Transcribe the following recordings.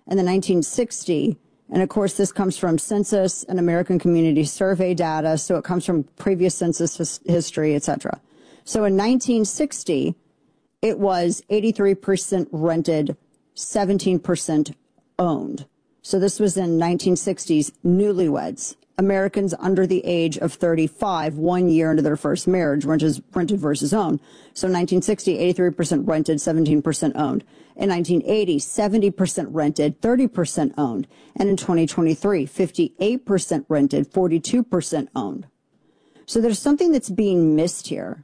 and the 1960. And of course, this comes from Census and American Community Survey data. So it comes from previous census history, et cetera. So in 1960, it was 83% rented, 17% owned. So this was in 1960s newlyweds, Americans under the age of 35, 1 year into their first marriage, rented versus owned. So 1960, 83% rented, 17% owned. In 1980, 70% rented, 30% owned. And in 2023, 58% rented, 42% owned. So there's something that's being missed here.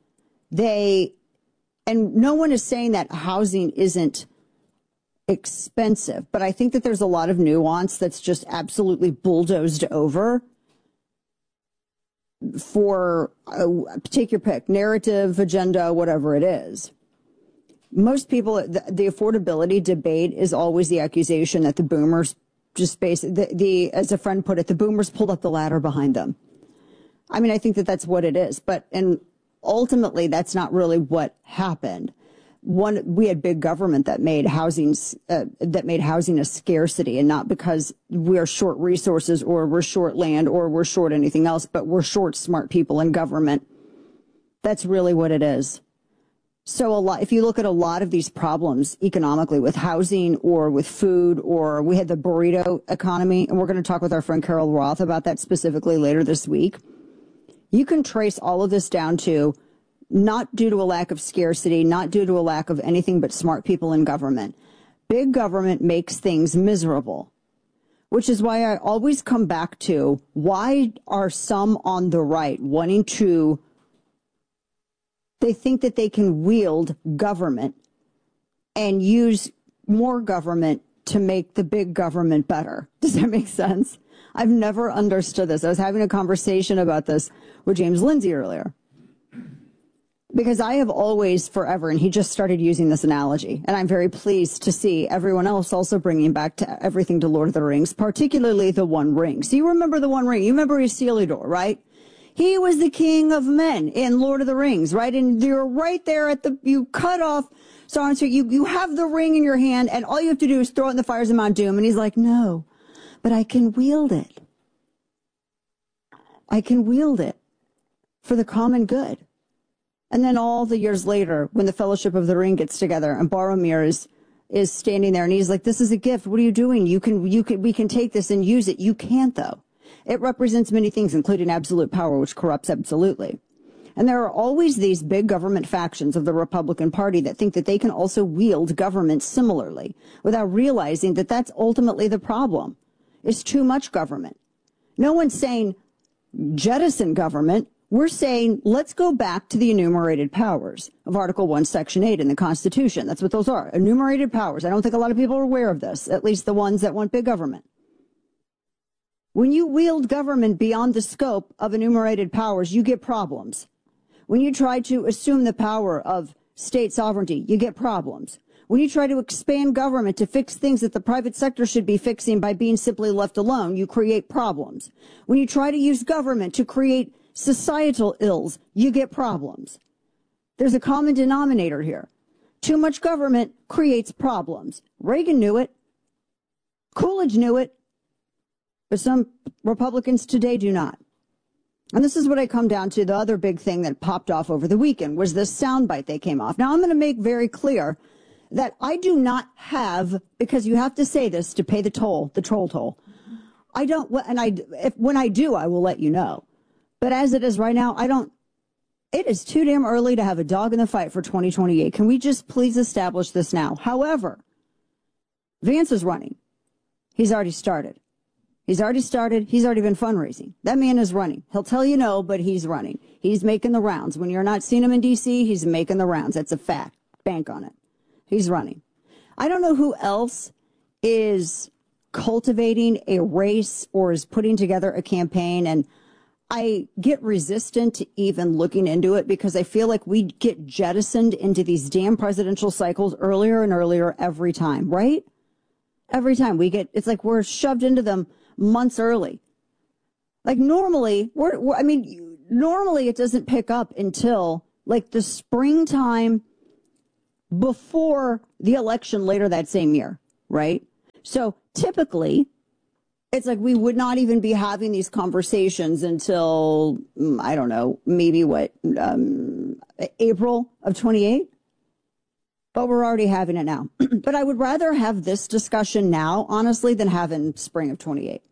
And no one is saying that housing isn't expensive, but I think that there's a lot of nuance that's just absolutely bulldozed over for, take your pick, narrative, agenda, whatever it is. Most people, the affordability debate is always the accusation that the boomers just basically, as a friend put it, the boomers pulled up the ladder behind them. I mean, I think that that's what it is, and ultimately that's not really what happened. We had big government that made housing a scarcity, and not because we're short resources or we're short land or we're short anything else, but we're short smart people in government. That's really what it is. So if you look at a lot of these problems economically with housing or with food, or we had the burrito economy, and we're going to talk with our friend Carol Roth about that specifically later this week. You can trace all of this down to not due to a lack of scarcity, not due to a lack of anything but smart people in government. Big government makes things miserable, which is why I always come back to, why are some on the right wanting to, they think that they can wield government and use more government to make the big government better. Does that make sense? I've never understood this. I was having a conversation about this with James Lindsay earlier. Because I have always, forever, and he just started using this analogy, and I'm very pleased to see everyone else also bringing back to everything to Lord of the Rings, particularly the One Ring. So you remember the One Ring. You remember Isildur, right? He was the king of men in Lord of the Rings, right? And you're right there you cut off Sauron, so you have the ring in your hand, and all you have to do is throw it in the fires of Mount Doom. And he's like, no, but I can wield it. I can wield it for the common good. And then all the years later, when the Fellowship of the Ring gets together and Boromir is standing there and he's like, this is a gift. What are you doing? We can take this and use it. You can't, though. It represents many things, including absolute power, which corrupts absolutely. And there are always these big government factions of the Republican Party that think that they can also wield government similarly without realizing that that's ultimately the problem. It's too much government. No one's saying jettison government. We're saying, let's go back to the enumerated powers of Article 1, Section 8 in the Constitution. That's what those are, enumerated powers. I don't think a lot of people are aware of this, at least the ones that want big government. When you wield government beyond the scope of enumerated powers, you get problems. When you try to assume the power of state sovereignty, you get problems. When you try to expand government to fix things that the private sector should be fixing by being simply left alone, you create problems. When you try to use government to create societal ills, you get problems. There's a common denominator here. Too much government creates problems. Reagan knew it. Coolidge knew it. But some Republicans today do not. And this is what I come down to. The other big thing that popped off over the weekend was this soundbite they came off. Now, I'm going to make very clear that I do not have, because you have to say this to pay the troll toll. I don't, and when I do, I will let you know. But as it is right now, it is too damn early to have a dog in the fight for 2028. Can we just please establish this now? However, Vance is running. He's already started. He's already been fundraising. That man is running. He'll tell you no, but he's running. He's making the rounds. When you're not seeing him in D.C., he's making the rounds. That's a fact. Bank on it. He's running. I don't know who else is cultivating a race or is putting together a campaign, and I get resistant to even looking into it because I feel like we get jettisoned into these damn presidential cycles earlier and earlier every time, right? Every time it's like we're shoved into them months early. Like normally it doesn't pick up until like the springtime before the election later that same year, right? So typically, it's like we would not even be having these conversations until, I don't know, maybe April of 28? But we're already having it now. But I would rather have this discussion now, honestly, than have it in spring of 28.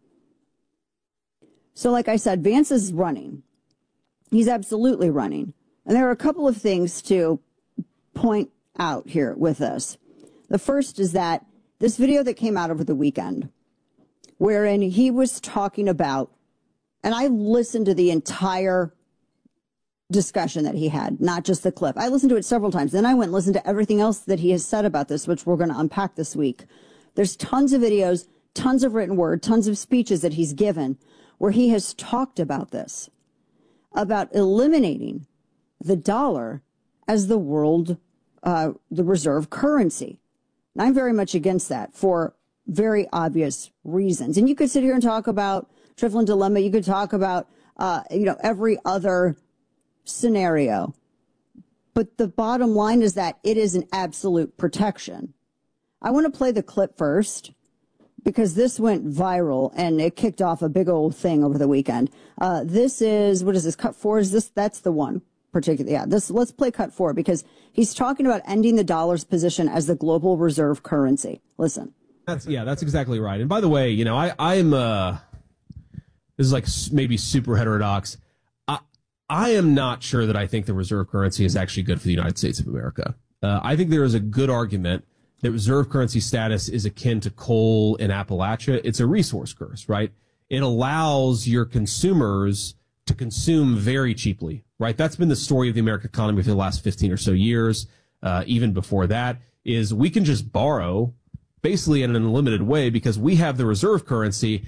So like I said, Vance is running. He's absolutely running. And there are a couple of things to point out here with this. The first is that this video that came out over the weekend, wherein he was talking about, and I listened to the entire discussion that he had, not just the clip. I listened to it several times. Then I went and listened to everything else that he has said about this, which we're going to unpack this week. There's tons of videos, tons of written word, tons of speeches that he's given where he has talked about this, about eliminating the dollar as the world, the reserve currency. And I'm very much against that for very obvious reasons. And you could sit here and talk about Triflin dilemma. You could talk about, every other scenario. But the bottom line is that it is an absolute protection. I want to play the clip first because this went viral and it kicked off a big old thing over the weekend. This is, what is this, cut 4? Is this, that's the one particularly. Yeah, let's play cut 4 because he's talking about ending the dollar's position as the global reserve currency. Listen. That's exactly right. And by the way, I'm this is like maybe super heterodox. I am not sure that I think the reserve currency is actually good for the United States of America. I think there is a good argument that reserve currency status is akin to coal in Appalachia. It's a resource curse, right? It allows your consumers to consume very cheaply, right? That's been the story of the American economy for the last 15 or so years. Even before that is we can just borrow basically in an unlimited way because we have the reserve currency.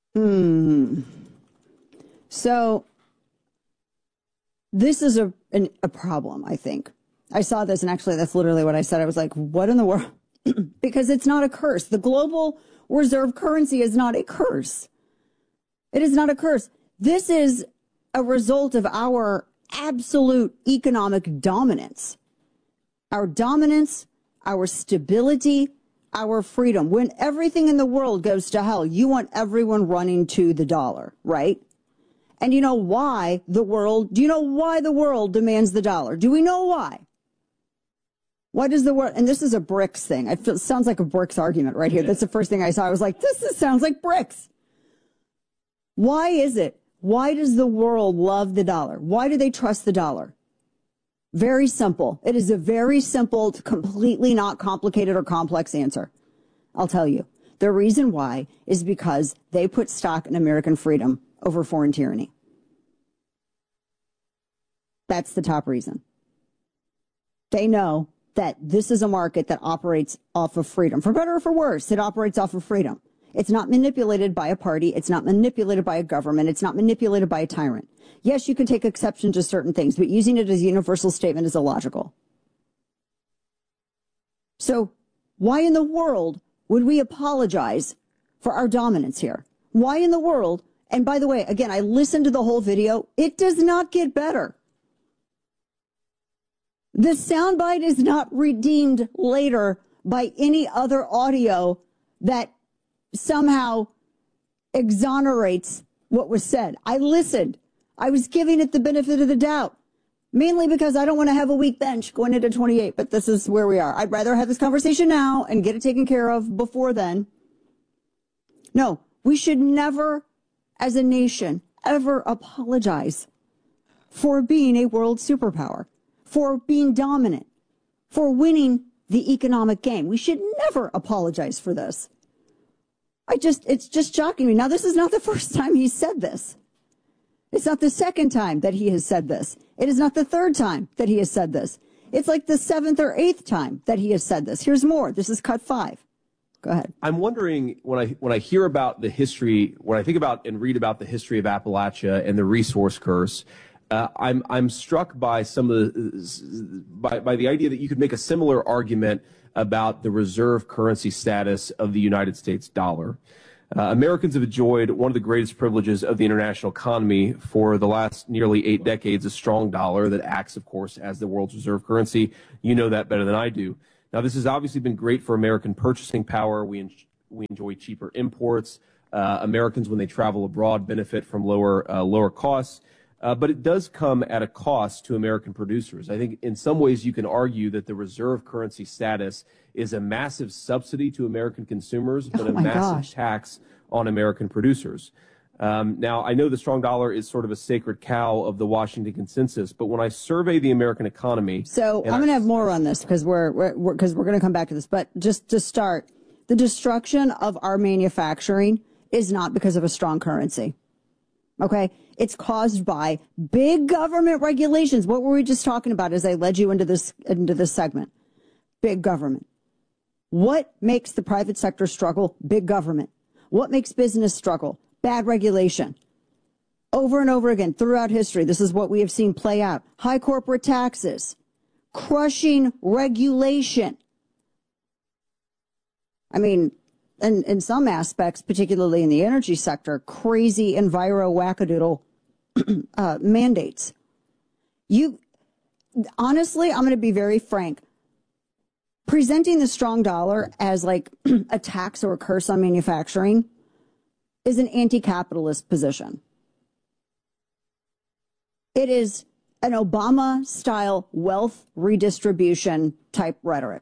So this is a problem, I think. I saw this, and actually that's literally what I said. I was like, what in the world? Because it's not a curse. The global reserve currency is not a curse. It is not a curse. This is a result of our absolute economic dominance. Our dominance, our stability, our freedom. When everything in the world goes to hell, you want everyone running to the dollar, right? And you know why the world demands the dollar? Do we know why? Why does the world, and this is a BRICS thing. It sounds like a BRICS argument right here. That's the first thing I saw. I was like, this sounds like BRICS. Why is it? Why does the world love the dollar? Why do they trust the dollar? Very simple. It is a very simple, completely not complicated or complex answer. I'll tell you. The reason why is because they put stock in American freedom over foreign tyranny. That's the top reason. They know that this is a market that operates off of freedom. For better or for worse, it operates off of freedom. It's not manipulated by a party. It's not manipulated by a government. It's not manipulated by a tyrant. Yes, you can take exception to certain things, but using it as a universal statement is illogical. So why in the world would we apologize for our dominance here? Why in the world? And by the way, again, I listened to the whole video. It does not get better. The soundbite is not redeemed later by any other audio that somehow exonerates what was said. I listened. I was giving it the benefit of the doubt, mainly because I don't want to have a weak bench going into 28, but this is where we are. I'd rather have this conversation now and get it taken care of before then. No, we should never, as a nation, ever apologize for being a world superpower, for being dominant, for winning the economic game. We should never apologize for this. It's just shocking me. Now, this is not the first time he's said this. It's not the second time that he has said this. It is not the third time that he has said this. It's like the 7th or 8th time that he has said this. Here's more. This is cut 5. Go ahead. I'm wondering when I hear about the history, when I think about and read about the history of Appalachia and the resource curse, I'm struck by some of by the idea that you could make a similar argument about the reserve currency status of the United States dollar. Americans have enjoyed one of the greatest privileges of the international economy for the last nearly 8 decades, a strong dollar that acts, of course, as the world's reserve currency. You know that better than I do. Now, this has obviously been great for American purchasing power. We We enjoy cheaper imports. Americans, when they travel abroad, benefit from lower costs. But it does come at a cost to American producers. I think in some ways you can argue that the reserve currency status is a massive subsidy to American consumers, but a massive tax on American producers. Now, I know the strong dollar is sort of a sacred cow of the Washington consensus, but when I survey the American economy... So I'm going to have more on this because we're going to come back to this. But just to start, the destruction of our manufacturing is not because of a strong currency. Okay? It's caused by big government regulations. What were we just talking about as I led you into this segment? Big government. What makes the private sector struggle? Big government. What makes business struggle? Bad regulation. Over and over again throughout history, this is what we have seen play out. High corporate taxes, crushing regulation. I mean, in some aspects, particularly in the energy sector, crazy enviro-wackadoodle mandates. Honestly, I'm going to be very frank. Presenting the strong dollar as like a tax or a curse on manufacturing is an anti-capitalist position. It is an Obama-style wealth redistribution type rhetoric.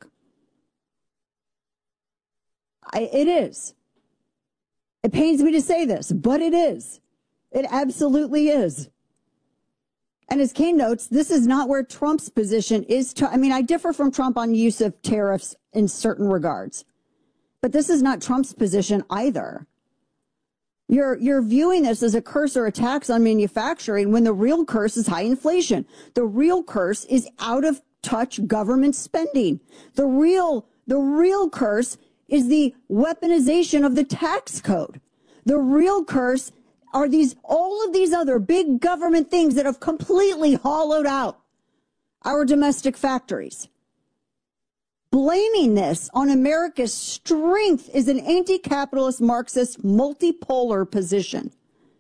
It is. It pains me to say this, but it is. It absolutely is. And as Kane notes, this is not where Trump's position is. I differ from Trump on use of tariffs in certain regards, but this is not Trump's position either. You're viewing this as a curse or a tax on manufacturing when the real curse is high inflation. The real curse is out of touch government spending. The real curse is the weaponization of the tax code. The real curse are all of these other big government things that have completely hollowed out our domestic factories. Blaming this on America's strength is an anti-capitalist, Marxist, multipolar position.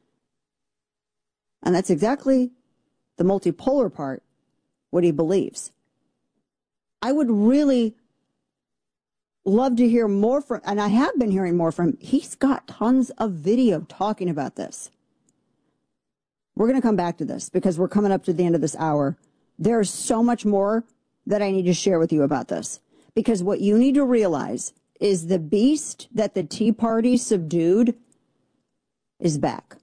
And that's exactly the multipolar part, what he believes. I would really love to hear more from, and I have been hearing more from him. He's got tons of video talking about this. We're going to come back to this because we're coming up to the end of this hour. There's so much more that I need to share with you about this. Because what you need to realize is the beast that the Tea Party subdued is back.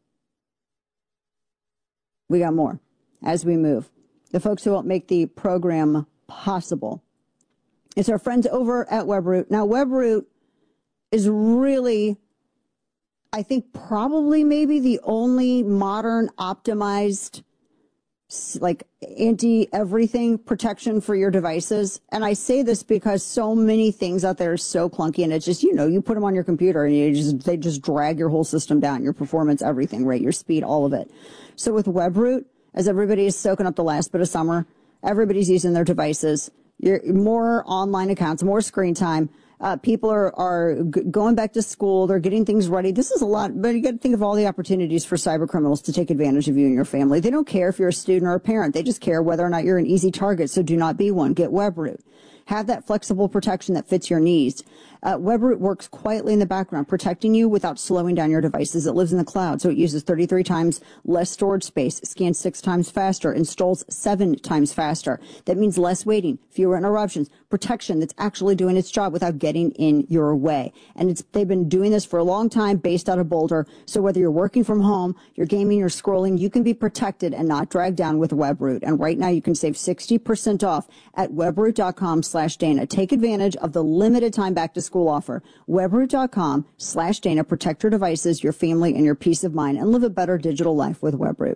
We got more as we move. The folks who help make the program possible. It's our friends over at WebRoot. Now, WebRoot is really, I think, probably maybe the only modern optimized, like anti-everything protection for your devices. And I say this because so many things out there are so clunky, and it's just, you put them on your computer and they just drag your whole system down, your performance, everything, right? Your speed, all of it. So with WebRoot, as everybody is soaking up the last bit of summer, everybody's using their devices. More online accounts, more screen time. People are going back to school. They're getting things ready. This is a lot, but you got to think of all the opportunities for cyber criminals to take advantage of you and your family. They don't care if you're a student or a parent. They just care whether or not you're an easy target. So do not be one. Get WebRoot. Have that flexible protection that fits your needs. WebRoot works quietly in the background, protecting you without slowing down your devices. It lives in the cloud, so it uses 33 times less storage space, scans 6 times faster, installs 7 times faster. That means less waiting, fewer interruptions, protection that's actually doing its job without getting in your way. And they've been doing this for a long time based out of Boulder. So whether you're working from home, you're gaming, you're scrolling, you can be protected and not dragged down with WebRoot. And right now you can save 60% off at webroot.com/Dana. Take advantage of the limited time back to school offer. Webroot.com/Dana. Protect your devices, your family, and your peace of mind, and live a better digital life with WebRoot.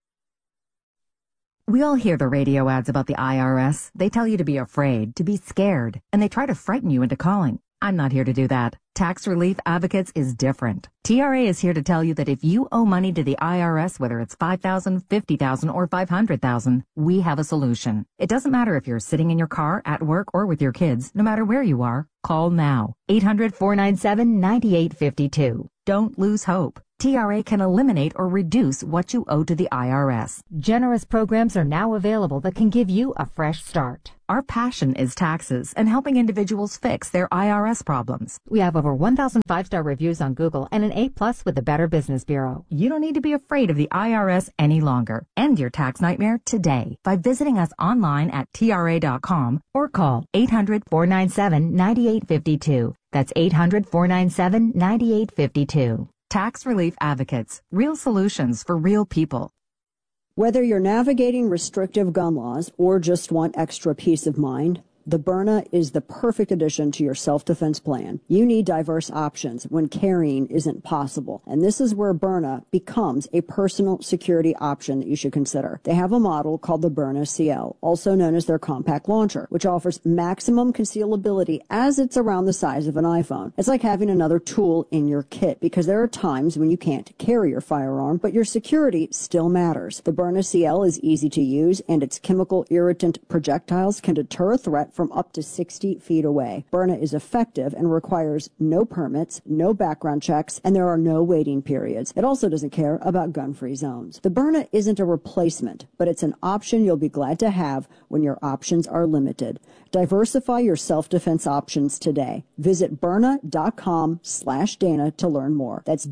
We all hear the radio ads about the IRS. They tell you to be afraid, to be scared, and they try to frighten you into calling. I'm not here to do that. Tax Relief Advocates is different. TRA is here to tell you that if you owe money to the IRS, whether it's $5,000, $50,000, or $500,000, we have a solution. It doesn't matter if you're sitting in your car, at work, or with your kids. No matter where you are, call now. 800-497-9852. Don't lose hope. TRA can eliminate or reduce what you owe to the IRS. Generous programs are now available that can give you a fresh start. Our passion is taxes and helping individuals fix their IRS problems. We have over 1,000 5-star reviews on Google and an A+ with the Better Business Bureau. You don't need to be afraid of the IRS any longer. End your tax nightmare today by visiting us online at TRA.com or call 800-497-9852. That's 800-497-9852. Tax Relief Advocates. Real solutions for real people. Whether you're navigating restrictive gun laws or just want extra peace of mind, the Byrna is the perfect addition to your self-defense plan. You need diverse options when carrying isn't possible. And this is where Byrna becomes a personal security option that you should consider. They have a model called the Byrna CL, also known as their compact launcher, which offers maximum concealability as it's around the size of an iPhone. It's like having another tool in your kit because there are times when you can't carry your firearm, but your security still matters. The Byrna CL is easy to use, and its chemical irritant projectiles can deter a threat from up to 60 feet away. Byrna is effective and requires no permits, no background checks, and there are no waiting periods. It also doesn't care about gun-free zones. The Byrna isn't a replacement, but it's an option you'll be glad to have when your options are limited. Diversify your self-defense options today. Visit Byrna.com/Dana to learn more. That's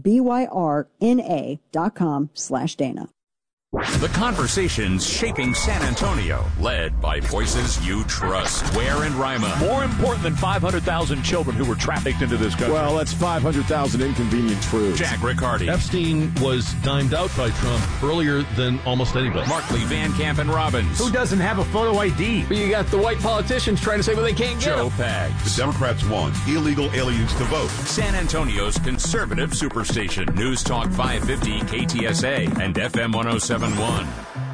BYRNA.com/Dana. The conversations shaping San Antonio, led by voices you trust. Ware and Rima. More important than 500,000 children who were trafficked into this country. Well, that's 500,000 inconvenient truths. Jack Riccardi. Epstein was dimed out by Trump earlier than almost anybody. Markley, Van Camp, and Robbins. Who doesn't have a photo ID? But you got the white politicians trying to say, well, they can't get Joe them. Pags. The Democrats want illegal aliens to vote. San Antonio's conservative superstation. News Talk 550 KTSA and FM 107.1.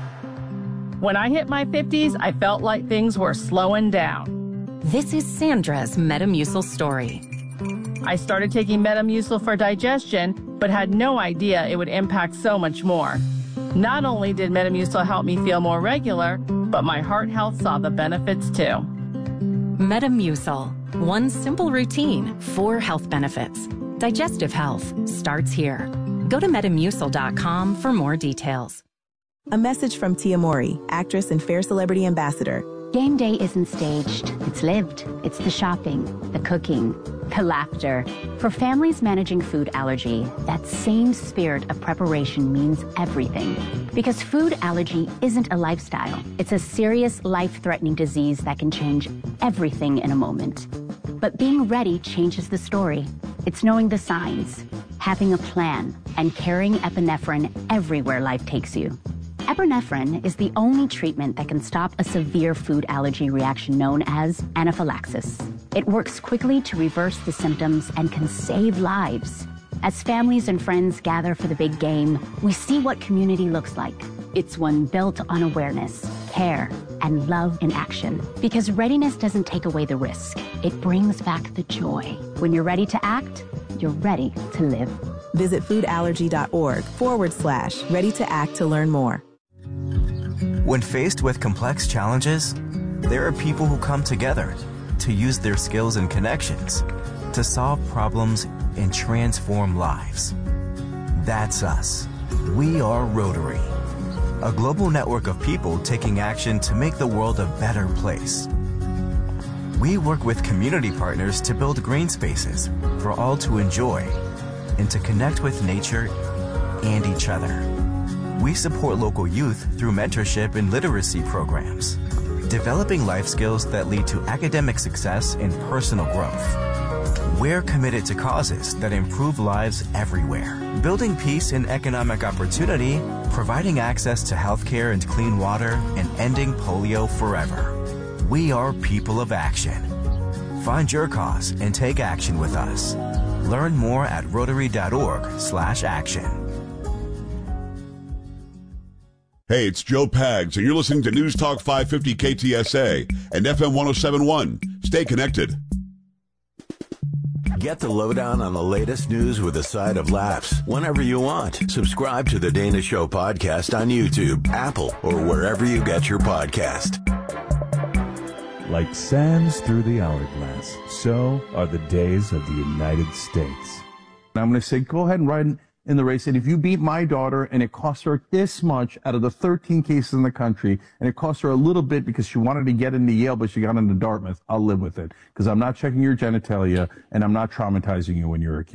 When I hit my 50s, I felt like things were slowing down. This is Sandra's Metamucil story. I started taking Metamucil for digestion, but had no idea it would impact so much more. Not only did Metamucil help me feel more regular, but my heart health saw the benefits too. Metamucil. One simple routine, 4 health benefits. Digestive health starts here. Go to Metamucil.com for more details. A message from Tia Mori, actress and Fair Celebrity Ambassador. Game day isn't staged, it's lived. It's the shopping, the cooking, the laughter. For families managing food allergy, that same spirit of preparation means everything. Because food allergy isn't a lifestyle. It's a serious, life-threatening disease that can change everything in a moment. But being ready changes the story. It's knowing the signs, having a plan, and carrying epinephrine everywhere life takes you. Epinephrine is the only treatment that can stop a severe food allergy reaction known as anaphylaxis. It works quickly to reverse the symptoms and can save lives. As families and friends gather for the big game, we see what community looks like. It's one built on awareness, care, and love in action. Because readiness doesn't take away the risk. It brings back the joy. When you're ready to act, you're ready to live. Visit foodallergy.org/ready to act to learn more. When faced with complex challenges, there are people who come together to use their skills and connections to solve problems and transform lives. That's us. We are Rotary, a global network of people taking action to make the world a better place. We work with community partners to build green spaces for all to enjoy and to connect with nature and each other. We support local youth through mentorship and literacy programs, developing life skills that lead to academic success and personal growth. We're committed to causes that improve lives everywhere, building peace and economic opportunity, providing access to healthcare and clean water, and ending polio forever. We are people of action. Find your cause and take action with us. Learn more at Rotary.org/action. Hey, it's Joe Pags, and you're listening to News Talk 550 KTSA and FM 107.1. Stay connected. Get the lowdown on the latest news with a side of laughs whenever you want. Subscribe to the Dana Show podcast on YouTube, Apple, or wherever you get your podcast. Like sands through the hourglass, so are the days of the United States. I'm going to say, go ahead and write in the race. And if you beat my daughter and it cost her this much out of the 13 cases in the country, and it cost her a little bit because she wanted to get into Yale, but she got into Dartmouth, I'll live with it because I'm not checking your genitalia and I'm not traumatizing you when you're a kid.